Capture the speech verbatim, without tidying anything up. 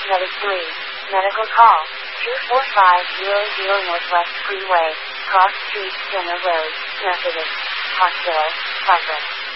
Medic three. Medical call. two four five zero zero Northwest Freeway, Cross Street, Center Road, Methodist Hospital, Cypress.